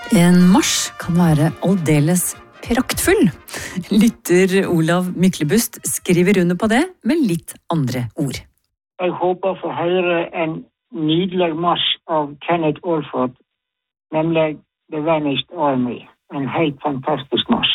En marsj kan være aldeles praktfull. Lytter Olav Myklebust skriver under på det med litt andre ord. Jeg håper for høre en nydelig marsj av Kenneth Alford, nemlig The Vanished Army. En helt fantastisk marsj.